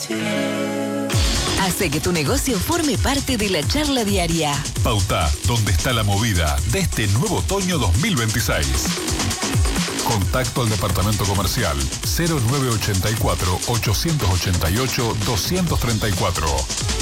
Hace que tu negocio forme parte de la charla diaria. Pauta, ¿dónde está la movida de este nuevo otoño 2026? Contacto al departamento comercial 0984 888 234.